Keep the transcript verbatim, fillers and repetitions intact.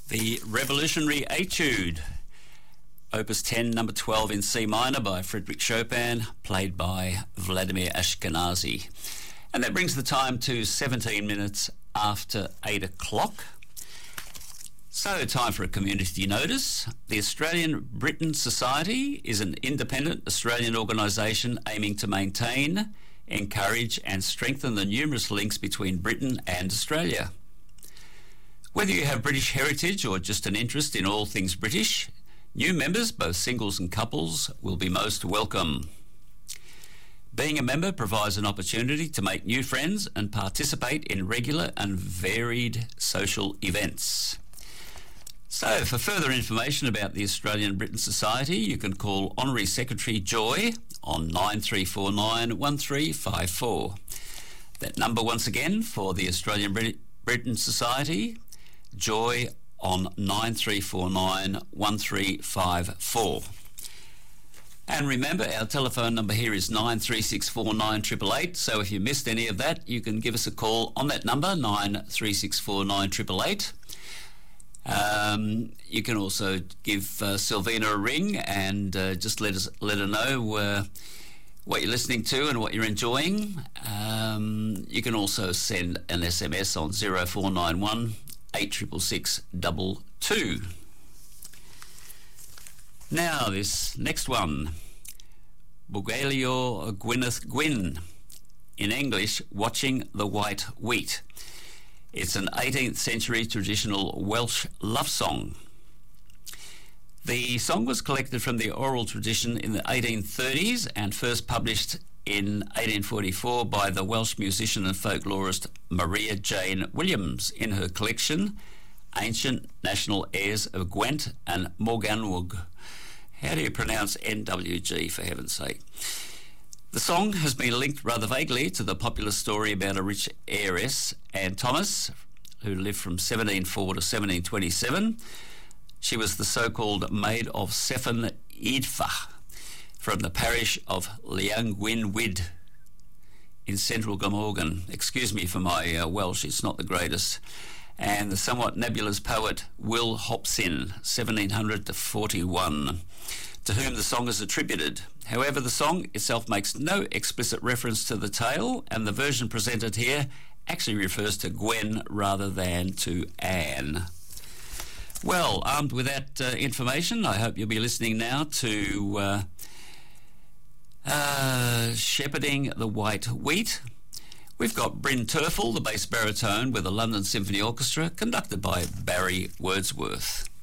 The Revolutionary Etude, Opus ten, number twelve in C minor by Frédéric Chopin, played by Vladimir Ashkenazy. And that brings the time to seventeen minutes after eight o'clock. So, time for a community notice. The Australian Britain Society is an independent Australian organisation aiming to maintain, encourage and strengthen the numerous links between Britain and Australia. Whether you have British heritage or just an interest in all things British, new members, both singles and couples, will be most welcome. Being a member provides an opportunity to make new friends and participate in regular and varied social events. So, for further information about the Australian Britain Society, you can call Honorary Secretary Joy on nine three four nine, one three five four. That number once again for the Australian Brit- Britain Society, Joy on nine three four nine, one three five four. And remember, our telephone number here is nine three six four nine eight eight eight, so if you missed any of that, you can give us a call on that number, nine three six four nine eight eight eight. Um, you can also give uh, Sylvina a ring and uh, just let us let her know uh, what you're listening to and what you're enjoying. Um, you can also send an S M S on zero four nine one, eight six six six two two. Now this next one, Bugelio Gwyneth Gwyn, in English, Watching the White Wheat. It's an eighteenth century traditional Welsh love song. The song was collected from the oral tradition in the eighteen thirties and first published in eighteen forty-four by the Welsh musician and folklorist Maria Jane Williams in her collection Ancient National Airs of Gwent and Morgannwg. How do you pronounce N W G, for heaven's sake? The song has been linked rather vaguely to the popular story about a rich heiress, Anne Thomas, who lived from seventeen oh four to seventeen twenty-seven. She was the so-called Maid of Sefton Eidfa from the parish of Llanwynwyd in central Glamorgan. Excuse me for my uh, Welsh, it's not the greatest. And the somewhat nebulous poet Will Hobson, seventeen hundred to forty-one, to whom the song is attributed. However, the song itself makes no explicit reference to the tale, and the version presented here actually refers to Gwen rather than to Anne. Well, armed with that uh, information, I hope you'll be listening now to uh, uh, Shepherding the White Wheat. We've got Bryn Terfel, the bass baritone with the London Symphony Orchestra, conducted by Barry Wordsworth.